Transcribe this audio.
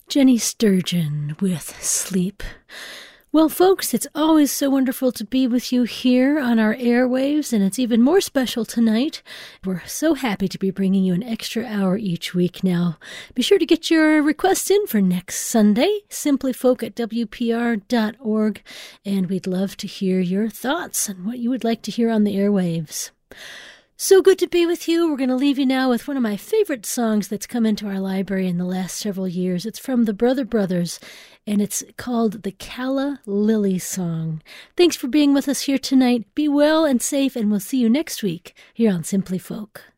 Jenny Sturgeon with Sleep. Well, folks, it's always so wonderful to be with you here on our airwaves, and it's even more special tonight. We're so happy to be bringing you an extra hour each week now. Be sure to get your requests in for next Sunday, simplyfolk@wpr.org, and we'd love to hear your thoughts and what you would like to hear on the airwaves. So good to be with you. We're going to leave you now with one of my favorite songs that's come into our library in the last several years. It's from the Brother Brothers, and it's called the Calla Lily Song. Thanks for being with us here tonight. Be well and safe, and we'll see you next week here on Simply Folk.